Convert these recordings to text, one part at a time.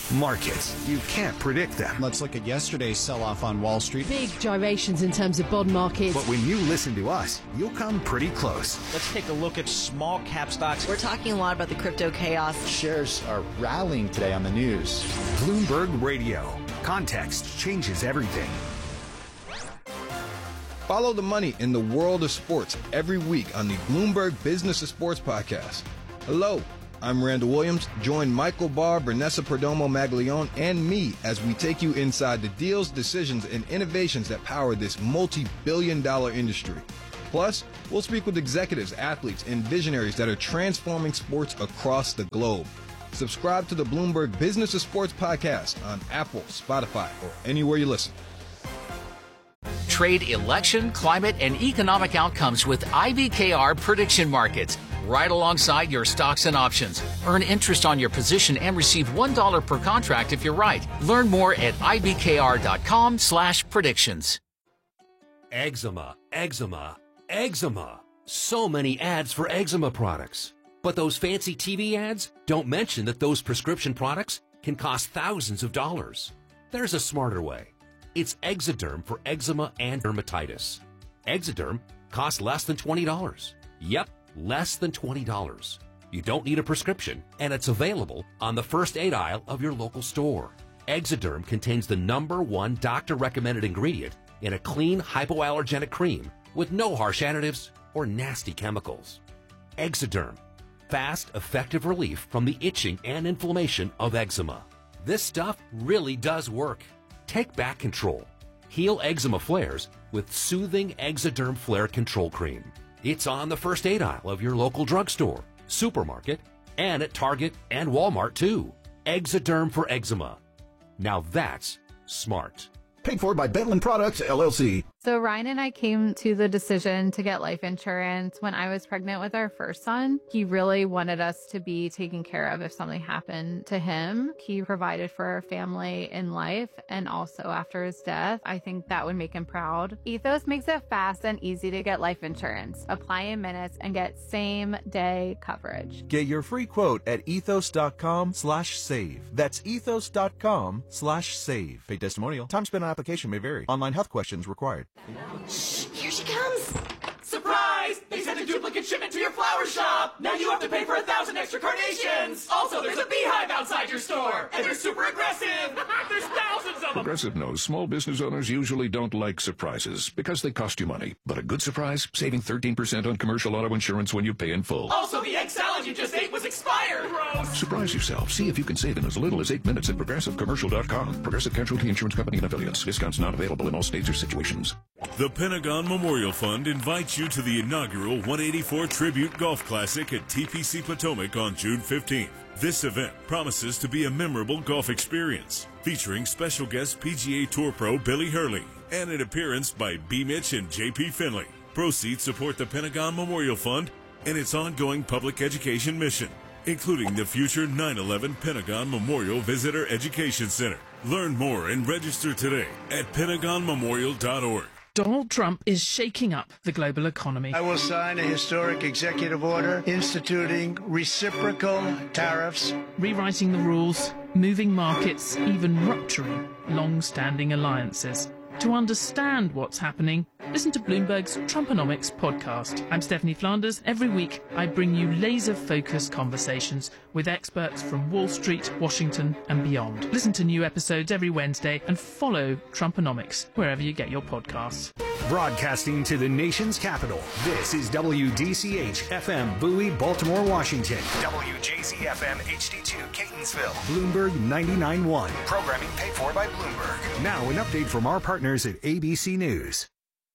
Markets, you can't predict them. Let's look at yesterday's sell-off on Wall Street. Big gyrations in terms of bond markets. But when you listen to us, you'll come pretty close. Let's take a look at small cap stocks. We're talking a lot about the crypto chaos. Shares are rallying today on the news. Bloomberg Radio. Context changes everything. Follow the money in the world of sports every week on the Bloomberg Business of Sports podcast. Hello, I'm Randall Williams. Join Michael Barr, Vanessa Perdomo Maglione, and me as we take you inside the deals, decisions, and innovations that power this multi-billion-dollar industry. Plus, we'll speak with executives, athletes, and visionaries that are transforming sports across the globe. Subscribe to the Bloomberg Business of Sports podcast on Apple, Spotify, or anywhere you listen. Trade election, climate, and economic outcomes with IBKR Prediction Markets. Right alongside your stocks and options. Earn interest on your position and receive $1 per contract if you're right. Learn more at ibkr.com/predictions. Eczema, eczema, eczema. So many ads for eczema products. But those fancy TV ads don't mention that those prescription products can cost thousands of dollars. There's a smarter way. It's Exoderm for eczema and dermatitis. Exoderm costs less than $20. Yep. Less than $20. You don't need a prescription, and it's available on the first aid aisle of your local store. Exoderm contains the #1 doctor-recommended ingredient in a clean, hypoallergenic cream with no harsh additives or nasty chemicals. Exoderm. Fast, effective relief from the itching and inflammation of eczema. This stuff really does work. Take back control. Heal eczema flares with soothing Exoderm Flare Control Cream. It's on the first aid aisle of your local drugstore, supermarket, and at Target and Walmart, too. Exoderm for eczema. Now that's smart. Paid for by Bentland Products, LLC. So Ryan and I came to the decision to get life insurance when I was pregnant with our first son. He really wanted us to be taken care of if something happened to him. He provided for our family in life and also after his death. I think that would make him proud. Ethos makes it fast and easy to get life insurance. Apply in minutes and get same-day coverage. Get your free quote at ethos.com/save. That's ethos.com/save. Paid testimonial. Time spent on application may vary. Online health questions required. Shh, here she comes. Surprise! They sent a duplicate shipment to your flower shop. Now you have to pay for 1,000 extra carnations. Also, there's a beehive outside your store, and they're super aggressive. There's thousands of them. Progressive knows small business owners usually don't like surprises because they cost you money. But a good surprise, saving 13% on commercial auto insurance when you pay in full. Also, the egg salad you just ate was expired. Gross. Surprise yourself. See if you can save in as little as 8 minutes at ProgressiveCommercial.com. Progressive Casualty Insurance Company and Affiliates. Discounts not available in all states or situations. The Pentagon Memorial Fund invites you to the inaugural 184 Tribute Golf Classic at TPC Potomac on June 15th. This event promises to be a memorable golf experience, featuring special guest PGA Tour pro Billy Hurley and an appearance by B. Mitch and J.P. Finley. Proceeds support the Pentagon Memorial Fund and its ongoing public education mission, including the future 9/11 Pentagon Memorial Visitor Education Center. Learn more and register today at PentagonMemorial.org. Donald Trump is shaking up the global economy. I will sign a historic executive order instituting reciprocal tariffs, rewriting the rules, moving markets, even rupturing long-standing alliances. To understand what's happening, listen to Bloomberg's Trumponomics podcast. I'm Stephanie Flanders. Every week, I bring you laser-focused conversations with experts from Wall Street, Washington, and beyond. Listen to new episodes every Wednesday and follow Trumponomics wherever you get your podcasts. Broadcasting to the nation's capital, this is WDCH-FM Bowie, Baltimore, Washington. WJZ-FM HD2 Catonsville. Bloomberg 99.1. Programming paid for by Bloomberg. Now an update from our partners at ABC News.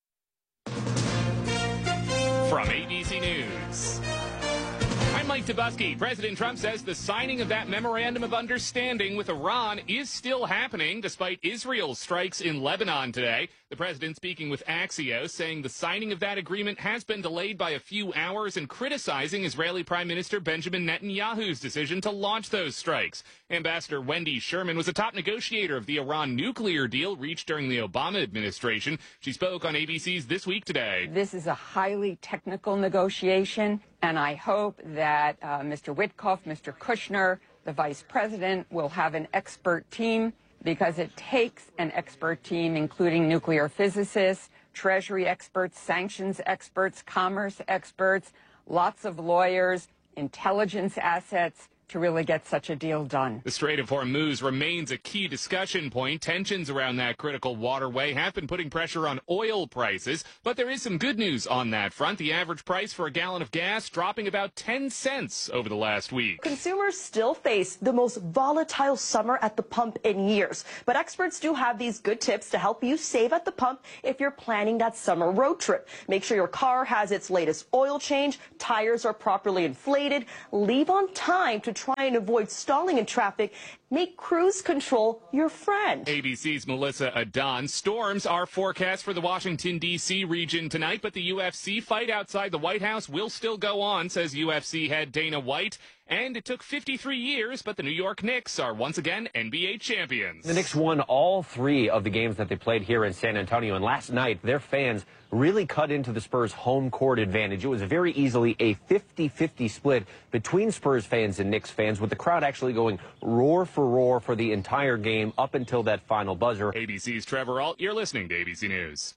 From ABC News, I'm Mike Tobusky. President Trump says the signing of that memorandum of understanding with Iran is still happening despite Israel's strikes in Lebanon today. The president speaking with Axios, saying the signing of that agreement has been delayed by a few hours and criticizing Israeli Prime Minister Benjamin Netanyahu's decision to launch those strikes. Ambassador Wendy Sherman was a top negotiator of the Iran nuclear deal reached during the Obama administration. She spoke on ABC's This Week Today. This is a highly technical negotiation, and I hope that Mr. Witkoff, Mr. Kushner, The vice president will have an expert team because it takes an expert team, including nuclear physicists, Treasury experts, sanctions experts, commerce experts, lots of lawyers, intelligence assets, to really get such a deal done. The Strait of Hormuz remains a key discussion point. Tensions around that critical waterway have been putting pressure on oil prices, but there is some good news on that front. The average price for a gallon of gas dropping about 10 cents over the last week. Consumers still face the most volatile summer at the pump in years, but experts do have these good tips to help you save at the pump if you're planning that summer road trip. Make sure your car has its latest oil change, tires are properly inflated, leave on time to try and avoid stalling in traffic. Make cruise control your friend. ABC's Melissa Adon. Storms are forecast for the Washington, D.C. region tonight, but the UFC fight outside the White House will still go on, says UFC head Dana White. And it took 53 years, but the New York Knicks are once again NBA champions. The Knicks won all 3 of the games that they played here in San Antonio, and last night their fans really cut into the Spurs' home court advantage. It was very easily a 50-50 split between Spurs fans and Knicks fans, with the crowd actually going roar for roar for the entire game up until that final buzzer. ABC's Trevor Ault, you're listening to ABC News.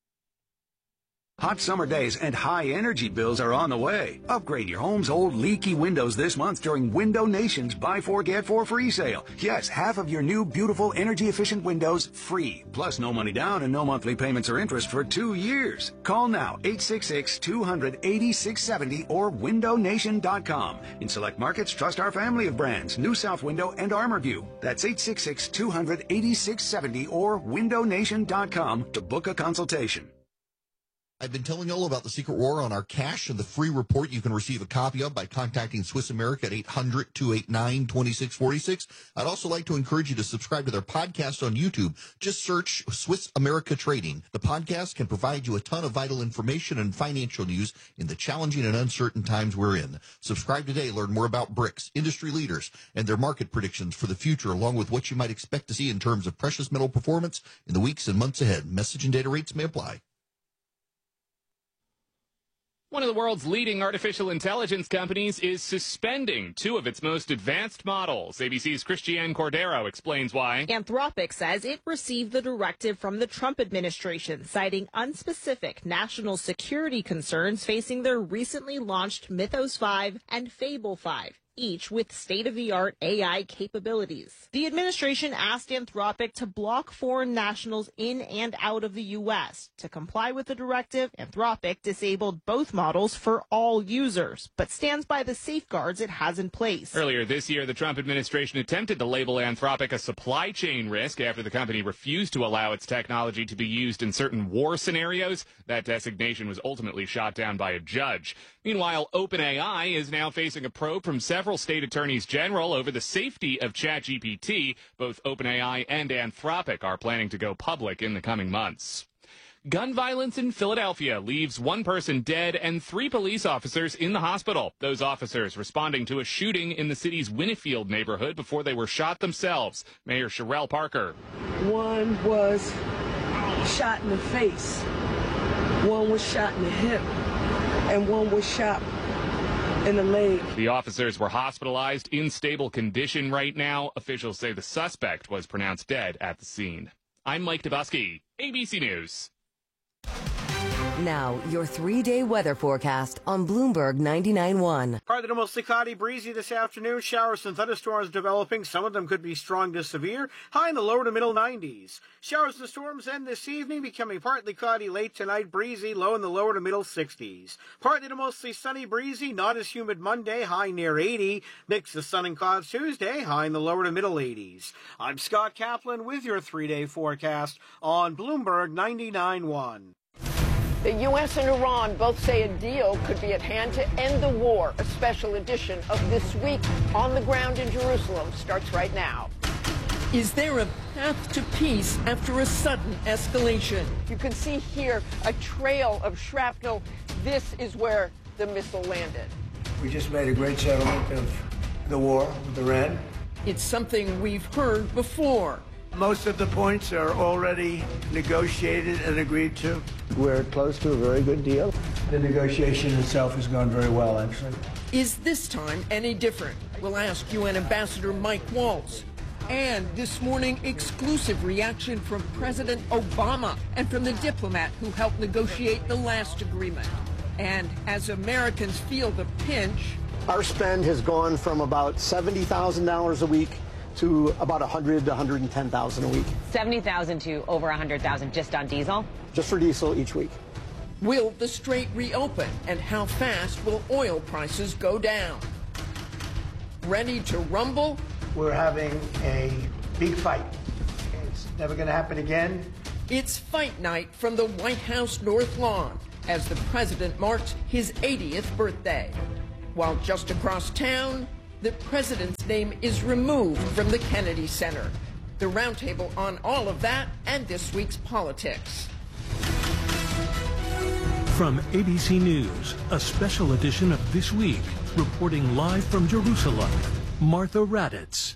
Hot summer days and high energy bills are on the way. Upgrade your home's old leaky windows this month during Window Nation's Buy 4 Get 4 free sale. Yes, half of your new beautiful energy efficient windows free. Plus no money down and no monthly payments or interest for 2 years. Call now 866-200-8670 or windownation.com. In select markets, trust our family of brands, New South Window and ArmorView. That's 866-200-8670 or windownation.com to book a consultation. I've been telling you all about the Secret War on our cash and the free report you can receive a copy of by contacting Swiss America at 800-289-2646. I'd also like to encourage you to subscribe to their podcast on YouTube. Just search Swiss America Trading. The podcast can provide you a ton of vital information and financial news in the challenging and uncertain times we're in. Subscribe today. Learn more about BRICS, industry leaders, and their market predictions for the future, along with what you might expect to see in terms of precious metal performance in the weeks and months ahead. Message and data rates may apply. One of the world's leading artificial intelligence companies is suspending 2 of its most advanced models. ABC's Christiane Cordero explains why. Anthropic says it received the directive from the Trump administration, citing unspecific national security concerns facing their recently launched Mythos 5 and Fable 5. Each with state-of-the-art AI capabilities. The administration asked Anthropic to block foreign nationals in and out of the U.S. To comply with the directive, Anthropic disabled both models for all users, but stands by the safeguards it has in place. Earlier this year, the Trump administration attempted to label Anthropic a supply chain risk after the company refused to allow its technology to be used in certain war scenarios. That designation was ultimately shot down by a judge. Meanwhile, OpenAI is now facing a probe from several state attorneys general over the safety of ChatGPT. Both OpenAI and Anthropic are planning to go public in the coming months. Gun violence in Philadelphia leaves 1 person dead and 3 police officers in the hospital. Those officers responding to a shooting in the city's Winnefield neighborhood before they were shot themselves. Mayor Sherelle Parker. 1 was shot in the face, 1 was shot in the hip, and 1 was shot in the leg. The officers were hospitalized in stable condition right now. Officials say the suspect was pronounced dead at the scene. I'm Mike Dubusky, ABC News. Now, your 3-day weather forecast on Bloomberg 99.1. Partly to mostly cloudy, breezy this afternoon. Showers and thunderstorms developing. Some of them could be strong to severe. High in the lower to middle 90s. Showers and storms end this evening, becoming partly cloudy late tonight. Breezy, low in the lower to middle 60s. Partly to mostly sunny, breezy. Not as humid Monday, high near 80. Mix of sun and clouds Tuesday, high in the lower to middle 80s. I'm Scott Kaplan with your 3-day forecast on Bloomberg 99.1. The U.S. and Iran both say a deal could be at hand to end the war. A special edition of This Week on the Ground in Jerusalem starts right now. Is there a path to peace after a sudden escalation? You can see here a trail of shrapnel. This is where the missile landed. We just made a great settlement of the war with Iran. It's something we've heard before. Most of the points are already negotiated and agreed to. We're close to a very good deal. The negotiation itself has gone very well, actually. Is this time any different? we'll ask UN Ambassador Mike Waltz. And this morning, exclusive reaction from President Obama and from the diplomat who helped negotiate the last agreement. And as Americans feel the pinch, our spend has gone from about $70,000 a week to about $100,000 to $110,000 a week. 70,000 to over 100,000 just on diesel? Just for diesel each week. Will the strait reopen, and how fast will oil prices go down? Ready to rumble? We're having a big fight. It's never going to happen again. It's fight night from the White House North Lawn as the president marks his 80th birthday. While just across town, the president's name is removed from the Kennedy Center. The roundtable on all of that and this week's politics. From ABC News, a special edition of This Week, reporting live from Jerusalem, Martha Raddatz.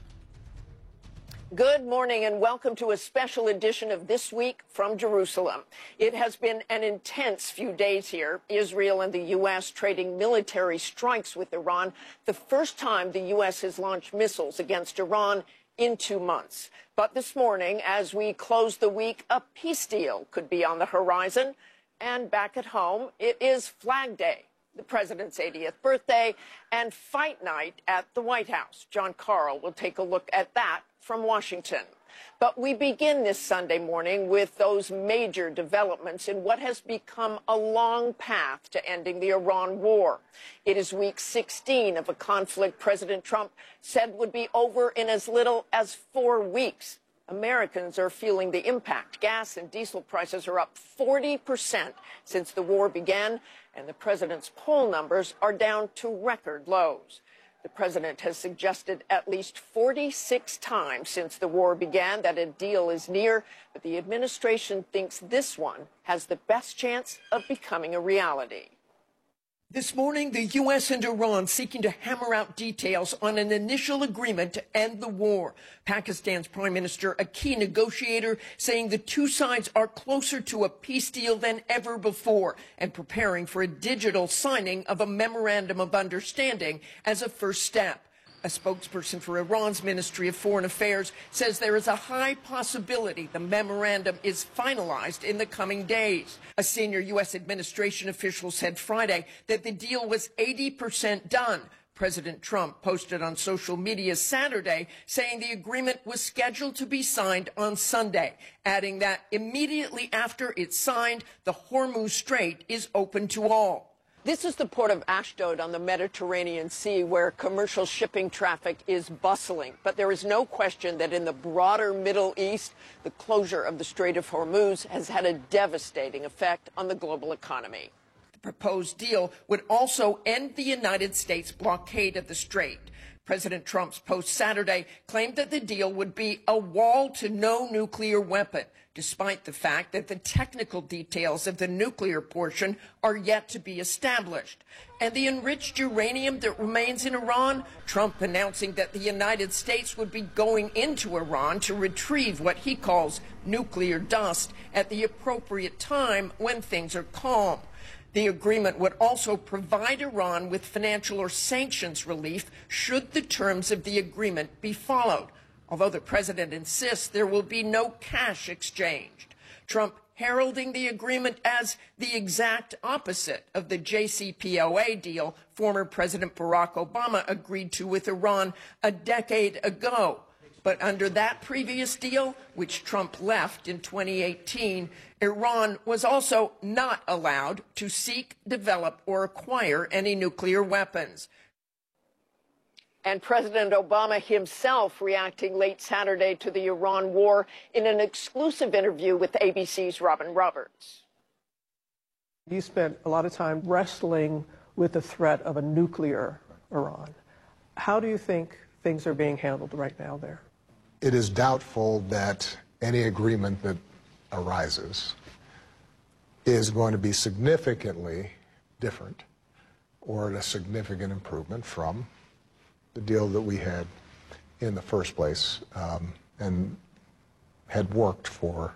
Good morning and welcome to a special edition of This Week from Jerusalem. It has been an intense few days here. Israel and the U.S. trading military strikes with Iran, the first time the U.S. has launched missiles against Iran in 2 months. But this morning, as we close the week, a peace deal could be on the horizon. And back at home, it is Flag Day, the president's 80th birthday, and fight night at the White House. John Karl will take a look at that from Washington. But we begin this Sunday morning with those major developments in what has become a long path to ending the Iran war. It is week 16 of a conflict President Trump said would be over in as little as 4 weeks. Americans are feeling the impact. Gas and diesel prices are up 40% since the war began, and the president's poll numbers are down to record lows. The president has suggested at least 46 times since the war began that a deal is near, but the administration thinks this one has the best chance of becoming a reality. This morning, the U.S. and Iran seeking to hammer out details on an initial agreement to end the war. Pakistan's Prime Minister, a key negotiator, saying the two sides are closer to a peace deal than ever before and preparing for a digital signing of a memorandum of understanding as a first step. A spokesperson for Iran's Ministry of Foreign Affairs says there is a high possibility the memorandum is finalized in the coming days. A senior U.S. administration official said Friday that the deal was 80% done. President Trump posted on social media Saturday saying the agreement was scheduled to be signed on Sunday, adding that immediately after it's signed, the Hormuz Strait is open to all. This is the port of Ashdod on the Mediterranean Sea, where commercial shipping traffic is bustling. But there is no question that in the broader Middle East, the closure of the Strait of Hormuz has had a devastating effect on the global economy. The proposed deal would also end the United States blockade of the strait. President Trump's post Saturday claimed that the deal would be a wall to no nuclear weapon, despite the fact that the technical details of the nuclear portion are yet to be established. And the enriched uranium that remains in Iran, Trump announcing that the United States would be going into Iran to retrieve what he calls nuclear dust at the appropriate time when things are calm. The agreement would also provide Iran with financial or sanctions relief should the terms of the agreement be followed, although the president insists there will be no cash exchanged. Trump heralding the agreement as the exact opposite of the JCPOA deal former President Barack Obama agreed to with Iran a decade ago. But under that previous deal, which Trump left in 2018, Iran was also not allowed to seek, develop, or acquire any nuclear weapons. And President Obama himself reacting late Saturday to the Iran war in an exclusive interview with ABC's Robin Roberts. You spent a lot of time wrestling with the threat of a nuclear Iran. How do you think things are being handled right now there? It is doubtful that any agreement that arises is going to be significantly different or a significant improvement from the deal that we had in the first place and had worked for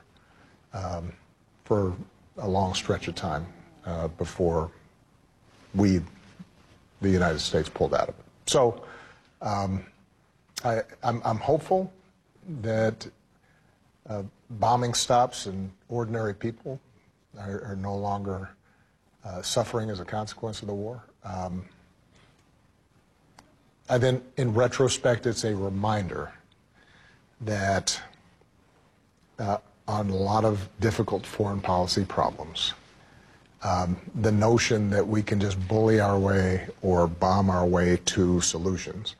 a long stretch of time before the United States pulled out of it. So I'm hopeful that bombing stops and ordinary people are no longer suffering as a consequence of the war. And then, in retrospect, it's a reminder that on a lot of difficult foreign policy problems, the notion that we can just bully our way or bomb our way to solutions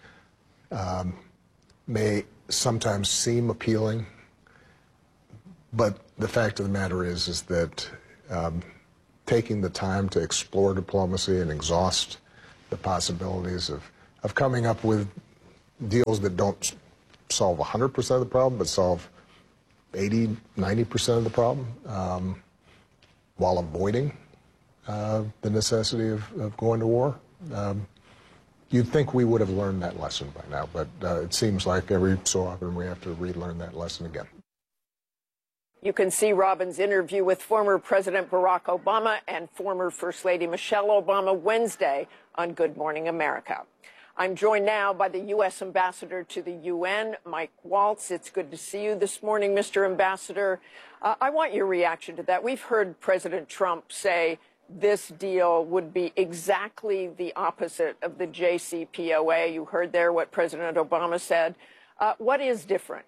may sometimes seem appealing, but the fact of the matter is that taking the time to explore diplomacy and exhaust the possibilities of coming up with deals that don't solve 100% of the problem, but solve 80, 90% of the problem, while avoiding the necessity of going to war. You'd think we would have learned that lesson by now, but it seems like every so often we have to relearn that lesson again. You can see Robin's interview with former President Barack Obama and former First Lady Michelle Obama Wednesday on Good Morning America. I'm joined now by the U.S. Ambassador to the UN, Mike Waltz. It's good to see you this morning, Mr. Ambassador. I want your reaction to that. We've heard President Trump say this deal would be exactly the opposite of the JCPOA. You heard there what President Obama said. What is different?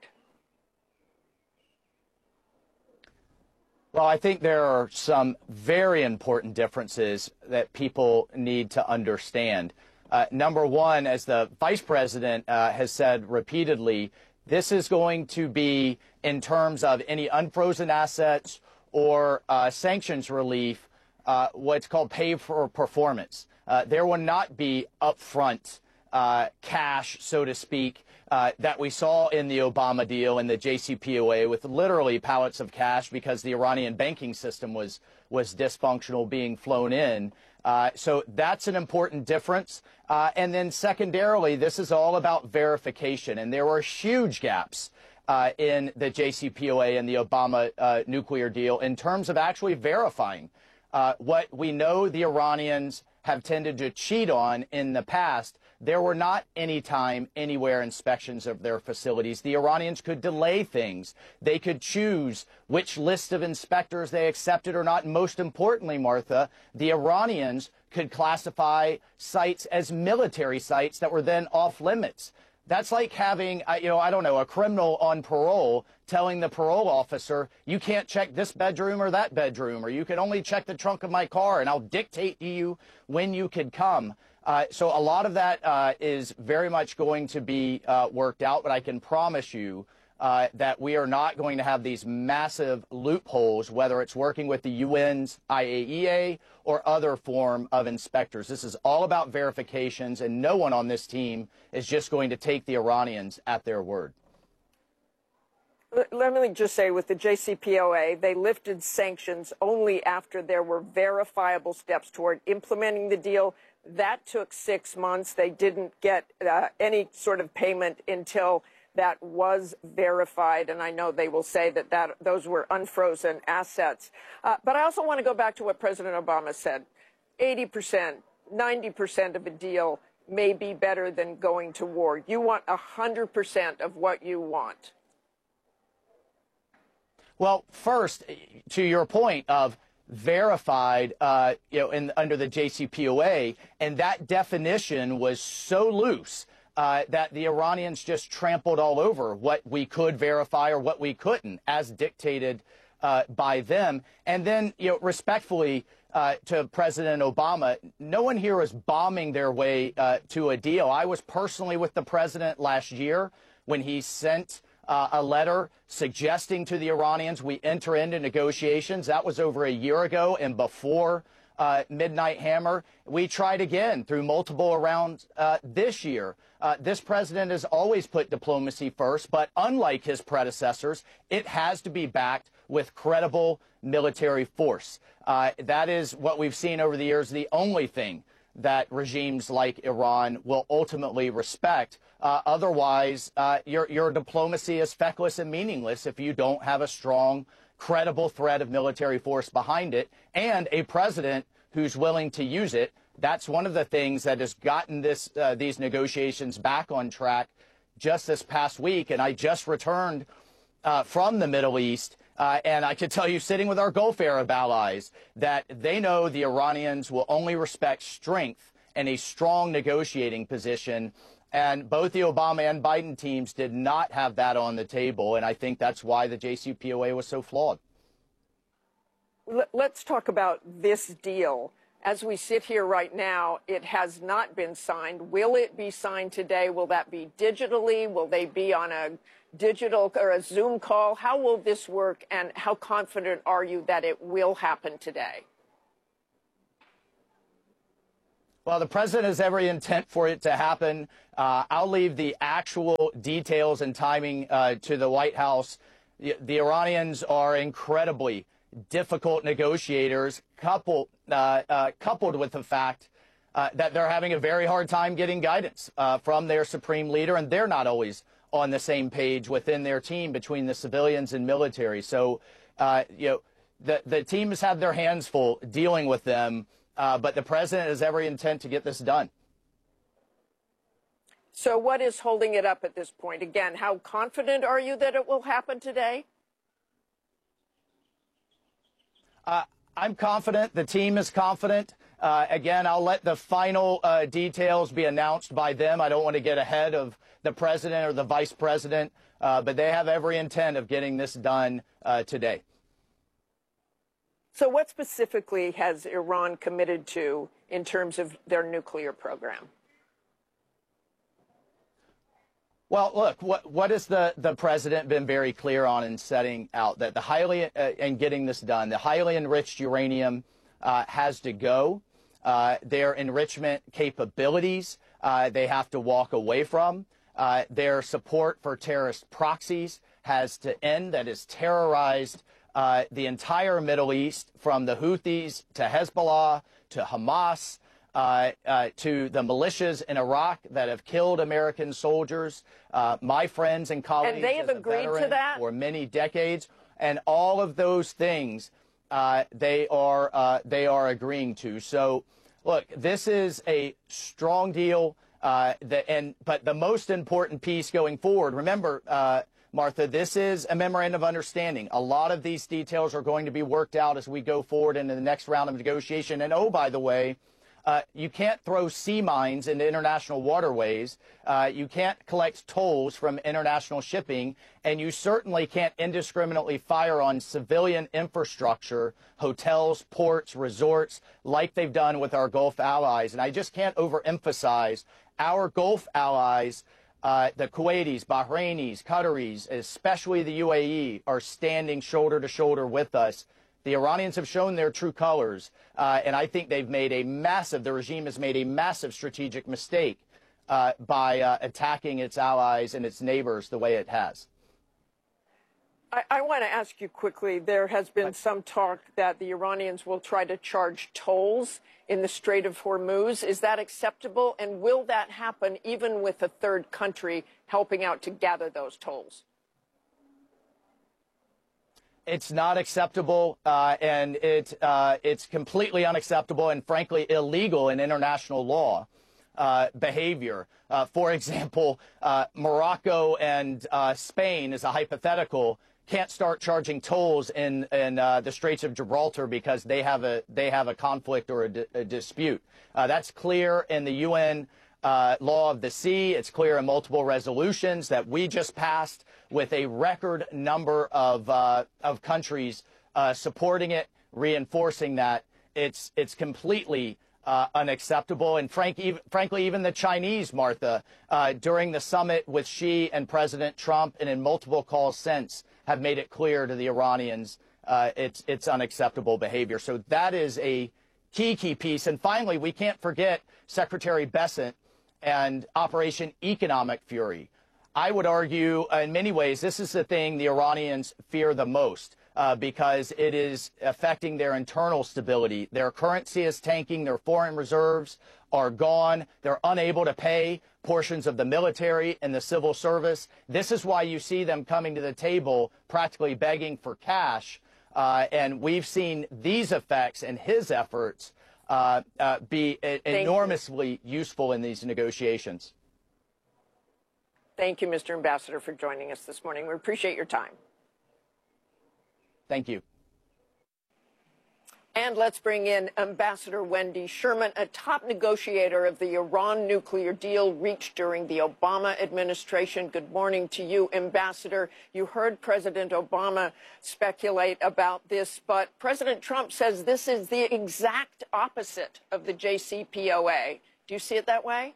Well, I think there are some very important differences that people need to understand. Number one, as the vice president has said repeatedly, this is going to be, in terms of any unfrozen assets or sanctions relief, what's called pay for performance. There will not be upfront cash, so to speak, that we saw in the Obama deal and the JCPOA, with literally pallets of cash because the Iranian banking system was dysfunctional being flown in. So that's an important difference. And then secondarily, this is all about verification. And there were huge gaps in the JCPOA and the Obama nuclear deal in terms of actually verifying what we know the Iranians have tended to cheat on in the past. There were not anytime, anywhere inspections of their facilities. The Iranians could delay things. They could choose which list of inspectors they accepted or not. And most importantly, Martha, the Iranians could classify sites as military sites that were then off limits. That's like having, I don't know, a criminal on parole telling the parole officer, you can't check this bedroom or that bedroom, or you can only check the trunk of my car, and I'll dictate to you when you could come. So a lot of that is very much going to be worked out, but I can promise you that we are not going to have these massive loopholes, whether it's working with the UN's IAEA or other form of inspectors. This is all about verifications, and no one on this team is just going to take the Iranians at their word. Let me just say, with the JCPOA, they lifted sanctions only after there were verifiable steps toward implementing the deal. That took 6 months. They didn't get any sort of payment until that was verified, and I know they will say that those were unfrozen assets. But I also want to go back to what President Obama said. 80%, 90% of a deal may be better than going to war. You want 100% of what you want. Well, first, to your point of verified, under the JCPOA, and that definition was so loose that the Iranians just trampled all over what we could verify or what we couldn't, as dictated by them. And then, respectfully to President Obama, no one here is bombing their way to a deal. I was personally with the president last year when he sent a letter suggesting to the Iranians we enter into negotiations. That was over a year ago and before Midnight Hammer. We tried again through multiple rounds this year. This president has always put diplomacy first, but unlike his predecessors, it has to be backed with credible military force. That is what we've seen over the years, the only thing that regimes like Iran will ultimately respect. Otherwise, your diplomacy is feckless and meaningless if you don't have a strong, credible threat of military force behind it and a president who's willing to use it that's one of the things that has gotten these negotiations back on track just this past week. And I just returned from the Middle East, and I can tell you, sitting with our Gulf Arab allies, that they know the Iranians will only respect strength and a strong negotiating position. And both the Obama and Biden teams did not have that on the table, and I think that's why the JCPOA was so flawed. Let's talk about this deal. As we sit here right now, it has not been signed. Will it be signed today? Will that be digitally? Will they be on a digital or a Zoom call? How will this work, and how confident are you that it will happen today? Well, the president has every intent for it to happen. I'll leave the actual details and timing to the White House. The Iranians are incredibly difficult negotiators, coupled with the fact that they're having a very hard time getting guidance from their supreme leader, and they're not always on the same page within their team between the civilians and military. So, the team has had their hands full dealing with them, but the president has every intent to get this done. So what is holding it up at this point? Again, how confident are you that it will happen today? I'm confident. The team is confident. Again, I'll let the final details be announced by them. I don't want to get ahead of the president or the vice president, but they have every intent of getting this done today. So what specifically has Iran committed to in terms of their nuclear program? Well, look, what has the president been very clear on in setting out? That the highly, and getting this done, the highly enriched uranium has to go. Their enrichment capabilities, they have to walk away from. Their support for terrorist proxies has to end. That has terrorized the entire Middle East, from the Houthis to Hezbollah to Hamas, to the militias in Iraq that have killed American soldiers, my friends and colleagues, and they have agreed to that for many decades, and all of those things they are agreeing to. So, look, this is a strong deal, but the most important piece going forward. Remember, Martha, this is a memorandum of understanding. A lot of these details are going to be worked out as we go forward into the next round of negotiation. And oh, by the way, you can't throw sea mines into international waterways. You can't collect tolls from international shipping. And you certainly can't indiscriminately fire on civilian infrastructure, hotels, ports, resorts, like they've done with our Gulf allies. And I just can't overemphasize our Gulf allies. The Kuwaitis, Bahrainis, Qataris, especially the UAE, are standing shoulder to shoulder with us. The Iranians have shown their true colors, and I think the regime has made a massive strategic mistake by attacking its allies and its neighbors the way it has. I want to ask you quickly, there has been some talk that the Iranians will try to charge tolls in the Strait of Hormuz. Is that acceptable? And will that happen even with a third country helping out to gather those tolls? It's not acceptable, and it's completely unacceptable and, frankly, illegal in international law behavior. For example, Morocco and Spain, as a hypothetical, can't start charging tolls in the Straits of Gibraltar because they have a conflict or a dispute. That's clear in the UN law of the sea. It's clear in multiple resolutions that we just passed, with a record number of countries supporting it, reinforcing that. It's completely unacceptable. And frankly, even the Chinese, Martha, during the summit with Xi and President Trump, and in multiple calls since, have made it clear to the Iranians it's unacceptable behavior. So that is a key piece. And finally, we can't forget Secretary Bessent and Operation Economic Fury. I would argue, in many ways, this is the thing the Iranians fear the most, because it is affecting their internal stability. Their currency is tanking. Their foreign reserves are gone. They're unable to pay portions of the military and the civil service. This is why you see them coming to the table practically begging for cash. And we've seen these effects and his efforts be enormously useful in these negotiations. Thank you, Mr. Ambassador, for joining us this morning. We appreciate your time. Thank you. And let's bring in Ambassador Wendy Sherman, a top negotiator of the Iran nuclear deal reached during the Obama administration. Good morning to you, Ambassador. You heard President Obama speculate about this, but President Trump says this is the exact opposite of the JCPOA. Do you see it that way?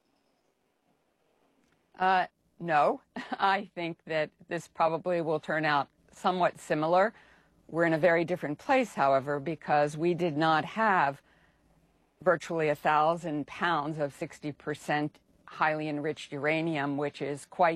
No. I think that this probably will turn out somewhat similar. We're in a very different place, however, because we did not have virtually 1,000 pounds of 60% highly enriched uranium, which is quite